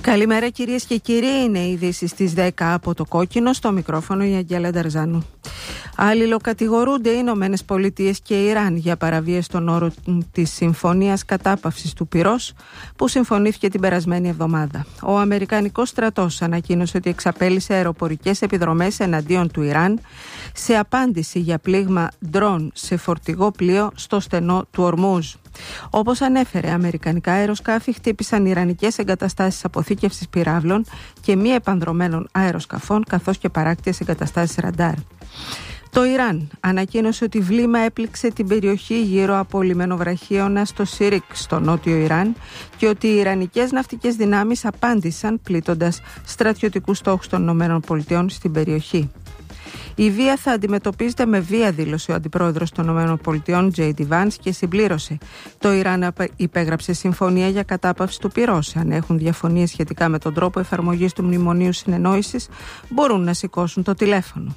Καλημέρα κυρίες και κύριοι, είναι οι ειδήσεις στις 10 από το Κόκκινο, στο μικρόφωνο η Αγγέλα Νταρζάνου. Αλληλοκατηγορούνται οι Ηνωμένες Πολιτείες και Ιράν για παραβίαση των όρων της Συμφωνίας Κατάπαυσης του Πυρός που συμφωνήθηκε την περασμένη εβδομάδα. Ο Αμερικανικός στρατός ανακοίνωσε ότι εξαπέλυσε αεροπορικές επιδρομές εναντίον του Ιράν σε απάντηση για πλήγμα ντρόν σε φορτηγό πλοίο στο στενό του Ορμούζ. Όπως ανέφερε, αμερικανικά αεροσκάφη χτύπησαν ιρανικές εγκαταστάσεις αποθήκευσης πυράβλων και μη επανδρωμένων αεροσκαφών, καθώς και παράκτιες εγκαταστάσεις ραντάρ. Το Ιράν ανακοίνωσε ότι βλήμα έπληξε την περιοχή γύρω από λιμενοβραχίωνα στο Σιρίκ, στο νότιο Ιράν, και ότι οι ιρανικές ναυτικές δυνάμεις απάντησαν πλήττοντας στρατιωτικούς στόχους των ΗΠΑ στην περιοχή. Η βία θα αντιμετωπίζεται με βία, δήλωσε ο αντιπρόεδρος των ΗΠΑ, J.D. Vance, και συμπλήρωσε. Το Ιράν υπέγραψε συμφωνία για κατάπαυση του πυρός. Αν έχουν διαφωνίες σχετικά με τον τρόπο εφαρμογής του Μνημονίου Συνεννόησης, μπορούν να σηκώσουν το τηλέφωνο.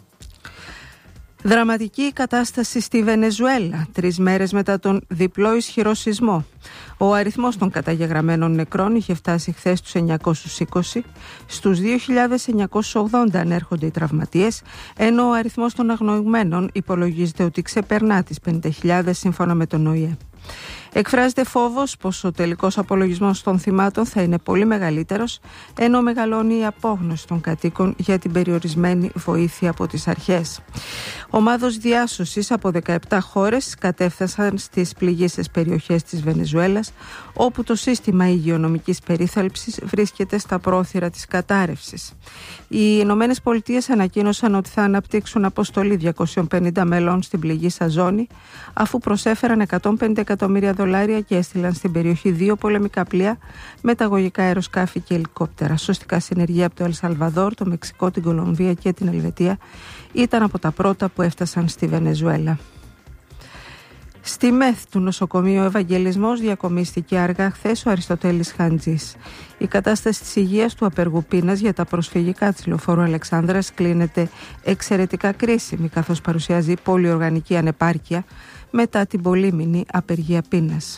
Δραματική κατάσταση στη Βενεζουέλα, 3 μέρες μετά τον διπλό ισχυρό σεισμό. Ο αριθμός των καταγεγραμμένων νεκρών είχε φτάσει χθες τους 920, στους 2.980 ανέρχονται οι τραυματίες, ενώ ο αριθμός των αγνοημένων υπολογίζεται ότι ξεπερνά τις 50.000 σύμφωνα με τον ΟΗΕ. Εκφράζεται φόβος πως ο τελικός απολογισμός των θυμάτων θα είναι πολύ μεγαλύτερος, ενώ μεγαλώνει η απόγνωση των κατοίκων για την περιορισμένη βοήθεια από τις αρχές. Ομάδος διάσωσης από 17 χώρες κατέφθασαν στις πληγείσες περιοχές της Βενεζουέλας, όπου το σύστημα υγειονομικής περίθαλψης βρίσκεται στα πρόθυρα της κατάρρευσης. Οι Ηνωμένες Πολιτείες ανακοίνωσαν ότι θα αναπτύξουν αποστολή 250 μελών στην πληγήσα ζώνη, αφού προσέφεραν $150 εκατομμύρια και έστειλαν στην περιοχή 2 πολεμικά πλοία, μεταγωγικά αεροσκάφη και ελικόπτερα. Σωστικά συνεργεία από το Ελσαλβαδόρ, το Μεξικό, την Κολομβία και την Ελβετία ήταν από τα πρώτα που έφτασαν στη Βενεζουέλα. Στη ΜΕΘ του νοσοκομείου Ευαγγελισμός διακομίστηκε αργά χθες ο Αριστοτέλης Χαντζής. Η κατάσταση της υγείας του απεργού πείνας για τα προσφυγικά της Λεωφόρου Αλεξάνδρας κλείνεται εξαιρετικά κρίσιμη, καθώς παρουσιάζει πολυοργανική ανεπάρκεια μετά την πολύμηνη απεργία πείνας.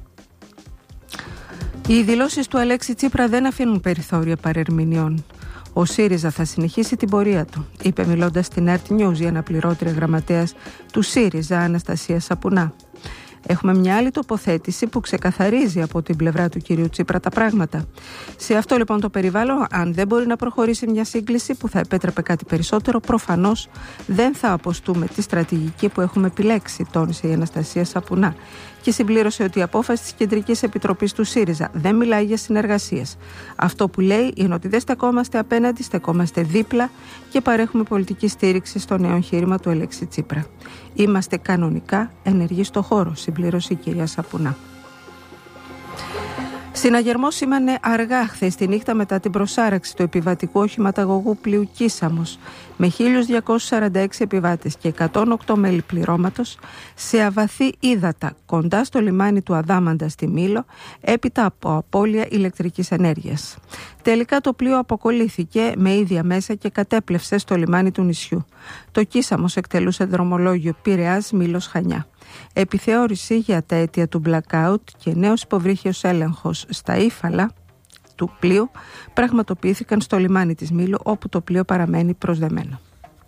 Οι δηλώσεις του Αλέξη Τσίπρα δεν αφήνουν περιθώρια παρερμηνιών. Ο ΣΥΡΙΖΑ θα συνεχίσει την πορεία του, είπε μιλώντας στην Earth News η αναπληρώτρια γραμματέας του ΣΥΡΙΖΑ, Αναστασία Σαπουνά. Έχουμε μια άλλη τοποθέτηση που ξεκαθαρίζει από την πλευρά του κυρίου Τσίπρα τα πράγματα. Σε αυτό λοιπόν το περιβάλλον, αν δεν μπορεί να προχωρήσει μια σύγκληση που θα επέτρεπε κάτι περισσότερο, προφανώς δεν θα αποστούμε τη στρατηγική που έχουμε επιλέξει, τόνισε η Αναστασία Σαπουνά. Και συμπλήρωσε ότι η απόφαση της Κεντρικής Επιτροπής του ΣΥΡΙΖΑ δεν μιλάει για συνεργασίες. Αυτό που λέει είναι ότι δεν στεκόμαστε απέναντι, στεκόμαστε δίπλα και παρέχουμε πολιτική στήριξη στο νέο εγχείρημα του Αλέξη Τσίπρα. Είμαστε κανονικά ενεργοί στο χώρο, συμπλήρωσε η κυρία Σαπουνά. Συναγερμός σήμανε αργά χθες τη νύχτα μετά την προσάραξη του επιβατικού οχηματαγωγού πλοίου Κίσαμος με 1.246 επιβάτες και 108 μέλη πληρώματος σε αβαθή ύδατα κοντά στο λιμάνι του Αδάμαντα στη Μήλο, έπειτα από απώλεια ηλεκτρικής ενέργειας. Τελικά το πλοίο αποκολλήθηκε με ίδια μέσα και κατέπλευσε στο λιμάνι του νησιού. Το Κίσαμος εκτελούσε δρομολόγιο Πειραιάς Μήλος Χανιά. Επιθεώρηση για τα αίτια του blackout και νέος υποβρύχιος έλεγχος στα ύφαλα του πλοίου πραγματοποιήθηκαν στο λιμάνι της Μήλου, όπου το πλοίο παραμένει προσδεμένο.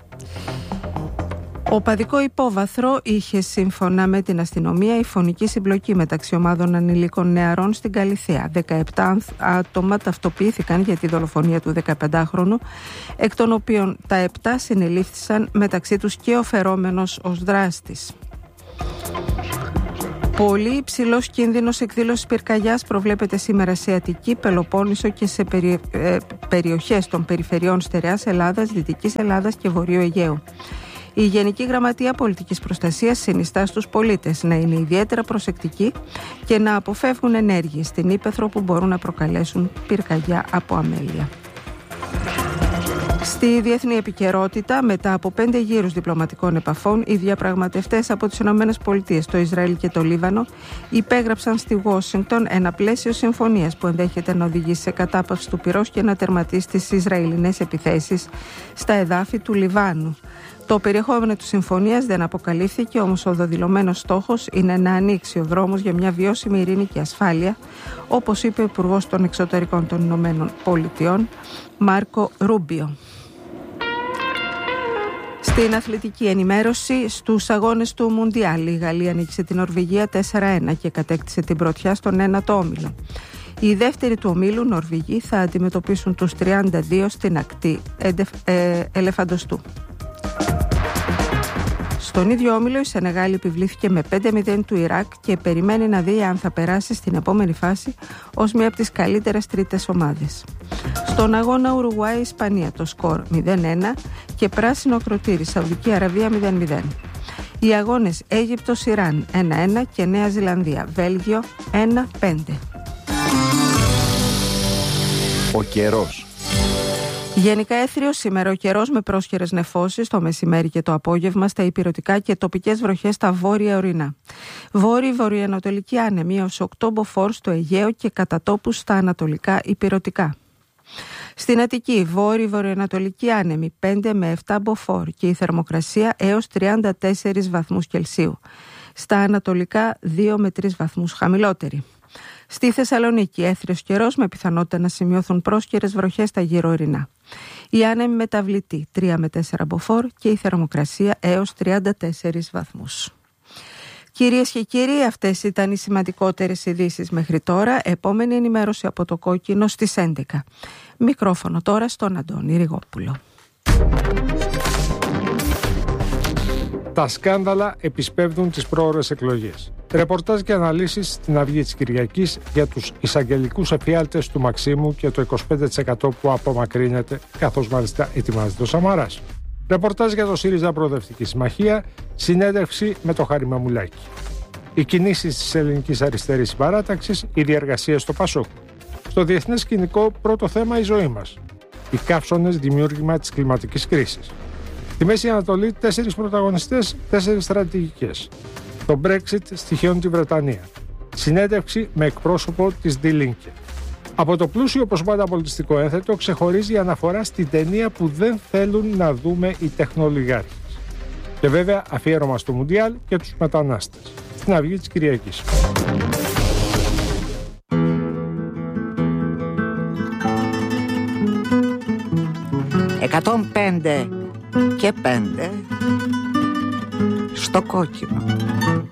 Οπαδικό υπόβαθρο είχε, σύμφωνα με την αστυνομία, η φωνική συμπλοκή μεταξύ ομάδων ανηλίκων νεαρών στην Καλιθέα. 17 άτομα ταυτοποιήθηκαν για τη δολοφονία του 15χρονου, εκ των οποίων τα 7 συνελήφθησαν, μεταξύ τους και ο φερόμενος ως δράστης. Πολύ υψηλός κίνδυνος εκδήλωσης πυρκαγιάς προβλέπεται σήμερα σε Αττική, Πελοπόννησο και σε περιοχές των περιφερειών Στερεάς Ελλάδας, Δυτικής Ελλάδας και Βορείου Αιγαίου. Η Γενική Γραμματεία Πολιτικής Προστασίας συνιστά στους πολίτες να είναι ιδιαίτερα προσεκτικοί και να αποφεύγουν ενέργειες στην ύπαιθρο που μπορούν να προκαλέσουν πυρκαγιά από αμέλεια. Στη διεθνή επικαιρότητα, μετά από 5 γύρους διπλωματικών επαφών, οι διαπραγματευτές από τις ΗΠΑ, το Ισραήλ και το Λίβανο υπέγραψαν στη Ουάσιγκτον ένα πλαίσιο συμφωνίας που ενδέχεται να οδηγήσει σε κατάπαυση του πυρός και να τερματίσει τις Ισραηλινές επιθέσεις στα εδάφη του Λιβάνου. Το περιεχόμενο της συμφωνίας δεν αποκαλύφθηκε, όμως ο δεδηλωμένος στόχος είναι να ανοίξει ο δρόμος για μια βιώσιμη ειρήνη και ασφάλεια, όπως είπε ο Υπουργός των Εξωτερικών των Ηνωμένων Πολιτειών, Μάρκο Ρούμπιο. Στην αθλητική ενημέρωση, στους αγώνες του Μουντιάλ, η Γαλλία νίκησε την Νορβηγία 4-1 και κατέκτησε την πρωτιά στον ένατο όμιλο. Οι δεύτεροι του ομίλου, Νορβηγοί, θα αντιμετωπίσουν τους 32 στην ακτή Ελεφαντοστού. Στον ίδιο όμιλο η Σενεγάλη επιβλήθηκε με 5-0 του Ιράκ και περιμένει να δει αν θα περάσει στην επόμενη φάση ως μία από τις καλύτερες τρίτες ομάδες. Στον αγώνα Ουρουγουάη-Ισπανία το σκορ 0-1 και πράσινο ακροτήρι Σαουδική Αραβία 0-0. Οι αγώνες Αίγυπτος-Ιράν 1-1 και Νέα Ζηλανδία-Βέλγιο 1-5. Ο καιρός. Γενικά έθριος σήμερα ο καιρός με πρόσχερες νεφώσεις το μεσημέρι και το απόγευμα στα ηπειρωτικά και τοπικές βροχές στα βόρεια ορεινά. Βόρειο-βορειοανατολική άνεμη έως 8 μποφόρ στο Αιγαίο και κατά τόπους στα ανατολικά ηπειρωτικά. Στην Αττική βόρειο-βορειοανατολική άνεμη 5 με 7 μποφόρ και η θερμοκρασία έως 34 βαθμούς Κελσίου. Στα ανατολικά 2 με 3 βαθμούς χαμηλότερη. Στη Θεσσαλονίκη έθριος καιρός με πιθανότητα να σημειώθουν πρόσκαιρες βροχές στα γύρω ορεινά. Η άνεμη μεταβλητή 3 με 4 μποφόρ και η θερμοκρασία έως 34 βαθμούς. Κυρίες και κύριοι, αυτές ήταν οι σημαντικότερες ειδήσεις μέχρι τώρα. Επόμενη ενημέρωση από το Κόκκινο στις 11. Μικρόφωνο τώρα στον Αντώνη Ριγόπουλο. Τα σκάνδαλα επισπεύδουν τις πρόωρες εκλογές. Ρεπορτάζ και αναλύσεις στην Αυγή της Κυριακής για τους εισαγγελικούς εφιάλτες του Μαξίμου και το 25% που απομακρύνεται, καθώς μάλιστα ετοιμάζεται ο Σαμαράς. Ρεπορτάζ για το ΣΥΡΙΖΑ Προοδευτική Συμμαχία, συνέντευξη με το Χάρη Μαμουλάκη. Οι κινήσεις της Ελληνικής Αριστερής Συμπαράταξης, η διεργασία στο ΠΑΣΟΚ. Στο διεθνές σκηνικό, πρώτο θέμα η ζωή μας. Οι καύσωνες δημιούργημα της κλιματικής κρίσης. Στη Μέση Ανατολή, 4 πρωταγωνιστές, 4 στρατηγικές. Το Brexit στοιχειώνει τη Βρετανία. Συνέντευξη με εκπρόσωπο της Die Linke. Από το πλούσιο όπως πάντα πολιτιστικό ένθετο ξεχωρίζει η αναφορά στην ταινία που δεν θέλουν να δούμε οι τεχνολιγάρχες. Και βέβαια αφιέρωμα στο Μουντιάλ και τους μετανάστες. Στην Αυγή της Κυριακής. 105 και 5 στο Κόκκινο.